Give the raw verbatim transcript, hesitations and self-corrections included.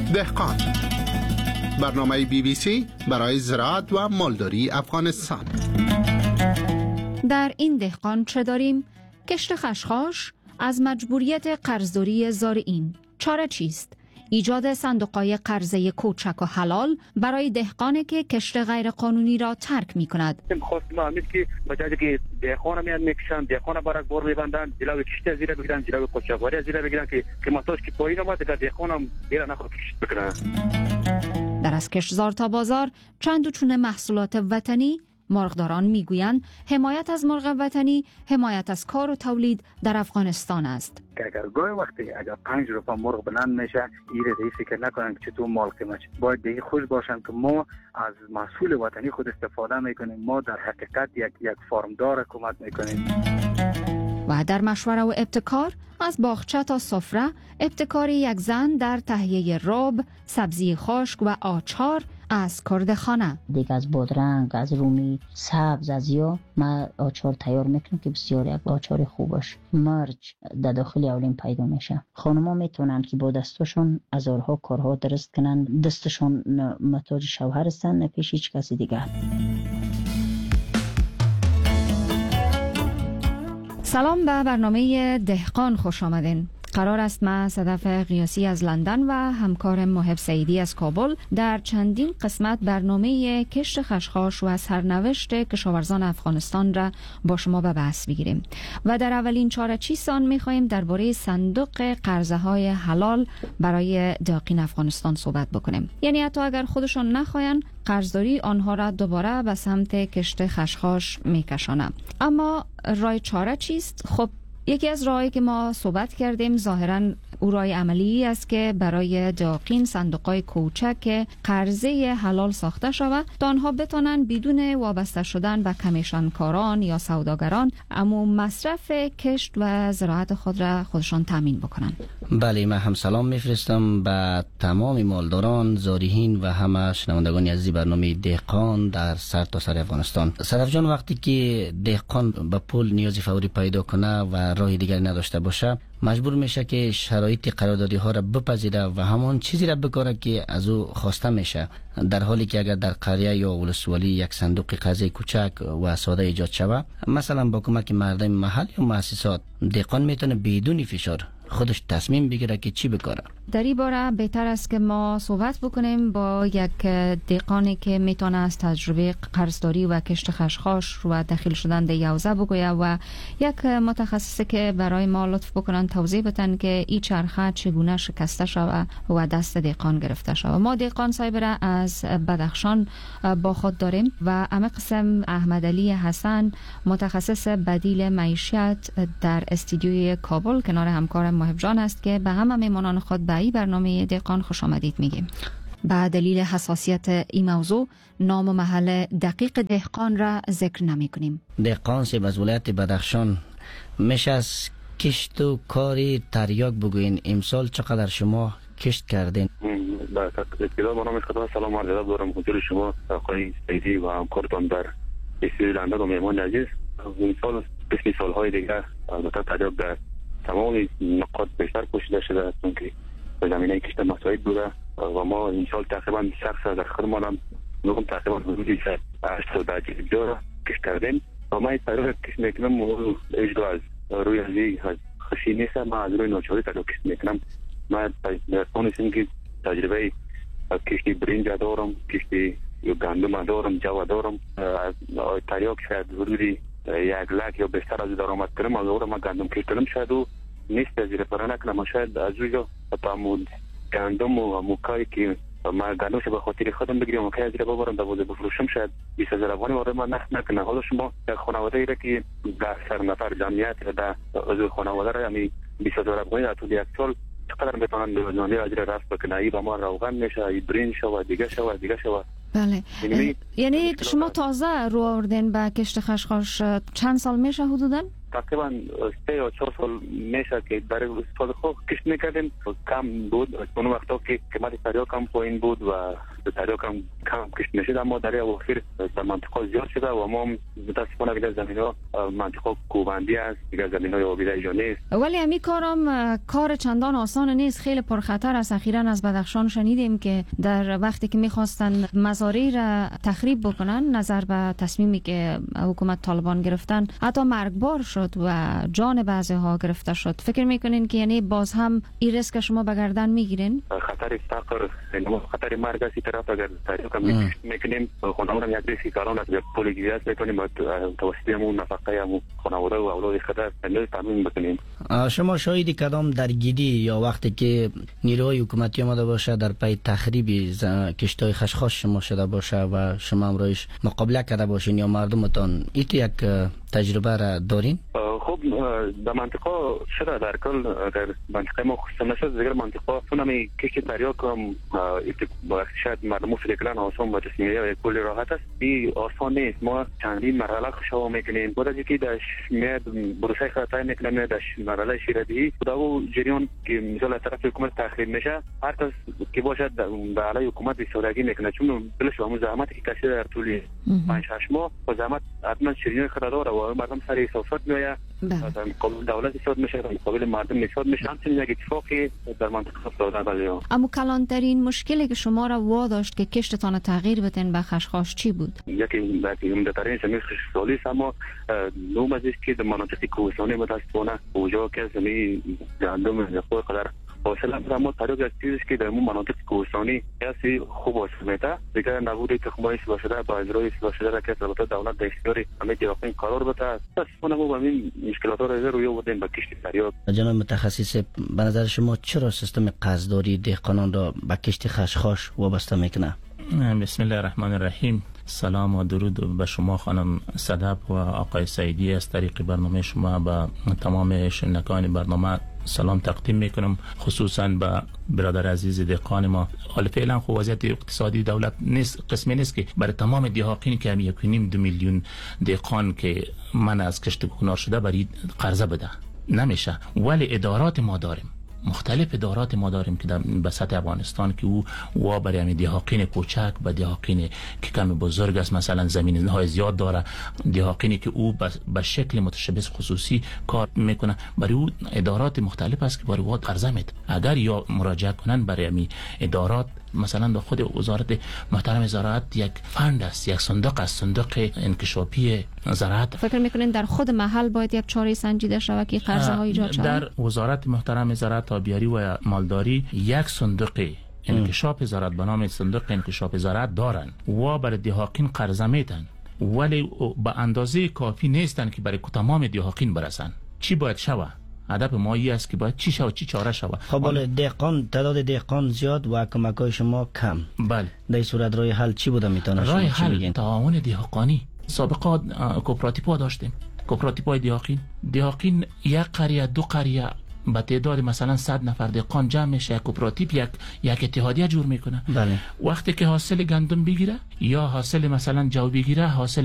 دهقان، برنامه بی بی سی برای زراعت و مالداری افغانستان. در این دهقان چه داریم؟ کشت خشخاش از مجبوریت قرضداری زارعین. چاره چیست؟ ایجاد صندوق‌های قرضه کوچک و حلال برای دهقانی که کشت غیر قانونی را ترک می کند. خواست ما همید که بجای که دهقان میان میکشن، دهقان برای بار میبندن، جلوی کشت زیر بگیرن، جلوی قاچاقچی زیر بگیرن که قیمتاش که پایین اومد، که دهقان هم دیگه نخواد کشت بکنه. در از کشتزار تا بازار چند و چون محصولات وطنی، مرغداران میگویند حمایت از مرغ وطنی حمایت از کار و تولید در افغانستان است. اگر گاهی وقتی اگر پنج روپا مرغ بلند میشه، ایره دیگه فکر نکنن که چطور مال قیمت، باید دیگه خوش باشن که ما از محصول وطنی خود استفاده میکنیم. ما در حقیقت یک یک فارمدار کمک میکنیم. و در مشوره و ابتکار، از باغچه تا سفره، ابتکار یک زن در تهیه رب، سبزی خشک و آچار از کردخانه. دیگه از بادرنگ، از رومی سبز، از یا ما آچار تیار میکنم که بسیار یک آچار خوب باشه. مرچ در داخل اولین پیدا میشه. خانم‌ها میتونن که با دستشون هزارها کارها درست کنن. دستشون محتاج شوهر هستن، نه پیش هیچ کسی دیگه. سلام به برنامه دهقان خوش آمدین. قرار است من صدف قیاسی از لندن و همکارم محب سعیدی از کابل در چندین قسمت برنامه کشت خشخاش و سرنوشت کشاورزان افغانستان را با شما به بحث بگیریم و در اولین چاره چیسان می‌خوایم درباره صندوق قرضه های حلال برای دهقان افغانستان صحبت بکنیم. یعنی حتی اگر خودشان نخواین، قرضداری آنها را دوباره به سمت کشت خشخاش میکشانه. اما راه چاره چیست؟ خب یکی از راهی که ما صحبت کردیم ظاهراً او راه عملی است که برای دهقان صندوق‌های کوچک قرضه حلال ساخته شود تا آنها بتونن بدون وابسته شدن به کمیشن کاران یا سوداگران اما مصرف کشت و زراعت خود را خودشان تامین بکنن. بله، من هم سلام میفرستم به تمام مالداران، زارعین و همه شنوندگان عزیز برنامه دهقان در سر تا سر افغانستان. صدف جان، وقتی که دهقان به پول نیاز فوری پیدا کنه و راه دیگری نداشته باشه، مجبور میشه که شرایط قراردادی ها را بپذیره و همون چیزی را بکاره که از او خواسته میشه، در حالی که اگر در قریه یا ولسوالی یک صندوق قرضه کوچک و ساده ایجاد شود، مثلا با کمک مردم محل یا مؤسسات، دهقان میتونه بدون فشار خودش تصمیم بگیره که چی بکاره. در این باره بهتر است که ما صحبت بکنیم با یک دهقانی که میتونه از تجربه قرضداری و کشت خشخاش و داخل شدن در یوزه بگویه و یک متخصصی که برای ما لطف بکنن توضیح بدن که این چرخه چگونه شکسته شود و دست دهقان گرفته شود. ما دهقان صاحب را از بدخشان با خود داریم و اما قسم احمد علی حسن، متخصص بدیل معیشت در استودیوی کابل کنار همکارم محب جان است که به همه میمانان خود به این برنامه دهقان خوش آمدید میگیم. به دلیل حساسیت این موضوع نام و محل دقیق دهقان را ذکر نمی کنیم. دهقان سه از ولایت بدخشان، میشه از کشت و کاری تریاک بگوین. امسال چقدر شما کشت کردین؟ با ابتدا با نام خدا سلام عرض ادب دارم حضور شما آقای سعیدی و همکارتان در استودیو لندن و مهمان عزیز. این سال مثل سالهای دیگر البته تریاک در تمام نقاط بیشتر پوشیده شده است، چون که به زمینه کشت مساعد بوده و ما این سال تقریبا شخص در خودمان هم نقم تقریبا حدودی هشتاد درجه جا کشت کردیم و ما این تریاک کشت میکنم موضوع اجرا از روی ازی خشی نیست. ما از روی ناچاری تریاک کشت میکنم. ما دستانستیم که تجربه کشتی برنج دارم، کشتی گندم دارم، جو دارم. از تریاک شاید حدودی یک لک یا بیشتر از درآمد کنم. از اون ما گندم کشتم شاید و نیست از رفرا نکنم. شاید از روی تامود گندم و موکایی که ما گندمش به خاطر خودم بگیرم و که از رو ببرم دوازده بفروشم شاید بیست هزار افغانی وارد ما نخ نکنه. حالا شما یک خانواده ای را که در سر نفر جمعیت در عضو خانواده را یعنی بیست هزار افغانی در طول یک سال چقدر میتونن به روزانه اجر رفت بکنه؟ ای با ما روغن میشه، ای برنج شو، دیگه شو، دیگه شو. بله. یعنی شما تازه رو آوردین به کشت خشخاش چند سال میشه حدوداً؟ تقریبا سه یا چهار سال میشه که برای استفاده خود کشت میکردیم. کم بود اون وقتا که قیمت تریاک کم پایین بود و تریاک هم کم کشت نشد، اما در اواخر در منطقه زیاد شده و ما متاسفانه دیگر زمین‌ها منطقه کوبندی است، دیگر زمین‌های آبیده ایجا نیست. ولی امی کارم کار چندان آسان نیست، خیلی پرخطر است. اخیراً از بدخشان شنیدیم که در وقتی که می‌خواستن مزارع را تخریب بکنن، نظر به تصمیمی که حکومت طالبان گرفتن، حتی مرگبار شد و جان بعضی‌ها گرفته شد. فکر می‌کنین که یعنی باز هم این ریسک شما به گردن می‌گیرین؟ خطر فقر، خطر مرگ است طرف اگر تریاک می‌کنیم، خانواده هم یک ریسک کاران است، پول گیری می‌کنیم با توسط همون نفقه همون خانواده و اولاد خطر اندازه تامین بکنیم. شما شاهدی کدام درگیری یا وقتی که نیروهای حکومتی آمده باشه در پی تخریب کشتای خشخاش شما شده باشه و شما امروز مقابله کرده باشین یا مردمتان، ایت یک تجربه را دارین؟ خب در منطقه شده در کل در منطقه ما خصوصا نشد، دیگر منطقه اونمی کشت تریاک هم شاید مردم فکر کنن آسان و جسمیه یا کلی راحت است. این آسان نیست. ما چندین مرحله خشوا میکنیم. بعد از اینکه در میاد بروسای خطا میکنیم در مرحله شیردهی خدا و جریان که مثلا طرف حکومت تخریب میشه، هر کس که باشد به علیه حکومت ایستادگی میکنه، چون دلش همون زحمتی که کشیده در طول پنج شش ماه با زحمت حتما شیرینی خطا داره و مردم سر احساسات میآید، مثلا مقابل دولت ایستاد میشه، مقابل مردم ایستاد میشه. همچنین یک اتفاقی در منطقه افتاده. بله. اما کلانترین مشکلی که شما را واداشت که کشتتان تغییر بدین به خشخاش چی بود؟ یکی عمده‌ترین زمین خشکسالی است، اما نوم از که در مناطق کوهستانی متاسفانه اونجا که زمین گندم خود قدر حاصل هم، اما تریاک از چیزی که در اون مناطق کوهستانی کسی خوب حاصل میده. دیگر نبود تخم‌های اصلاح شده با اجرای اصلاح شده را که البته دولت در اختیار همه دیاقین قرار بده، متاسفانه ما با این مشکلات را روی آوردیم به کشت تریاک. جناب متخصص، به نظر شما چرا سیستم قرضداری دهقانان را به کشت خشخاش وابسته میکنه؟ بسم الله الرحمن الرحیم. سلام و درود به شما خانم صدف و آقای سعیدی. از طریق برنامه شما به تمام شنوندگان برنامه سلام تقدیم میکنم، خصوصا به برادر عزیز دهقان ما. حال فعلا خو وضعیت اقتصادی دولت نیست، قسمی نیست که برای تمام دهقانی که هم یک و نیم دو میلیون دهقان که من از کشت کنار شده برای قرضه بده، نمیشه. ولی ادارات ما داریم، مختلف ادارات ما داریم که در بسط افغانستان که او وا برای همین دهقان کوچک به دهقان که کم بزرگ است، مثلا زمین های زیاد داره، دهقانی که او به شکل متشبث خصوصی کار میکنه، برای او ادارات مختلف است که برای او قرضه میده. اگر یا مراجعه کنن برای همین ادارات، مثلا در خود وزارت محترم زراعت یک فند است، یک صندوق است، صندوق انکشافی زراعت. فکر میکنین در خود محل باید یک چاره سنجیده شود که قرضه ها ایجاد شود؟ در وزارت محترم زراعت، آبیاری و مالداری یک صندوق انکشاف زراعت به نام صندوق انکشاف زراعت دارن و برای دهقان قرضه میدن، ولی به اندازه کافی نیستن که برای تمام دهقان برسن. چی باید شود؟ هدف ما این است که باید چی شود، چی چاره شود. خب ولی دهقان، تعداد دهقان زیاد و کمک‌های شما کم. بله. در این صورت راه حل چی بوده میتونه؟ راه حل تعاون دهقانی. سابقا کوپراتیوها داشتیم، کوپراتیوهای دهقان. دهقان یک قریه دو قریه با تعداد مثلا صد نفر دهقان جمع میشه، یک کوپراتیو یک یک اتحادیه جور میکنه. بله. وقتی که حاصل گندم بگیره یا حاصل مثلا جو بگیره، حاصل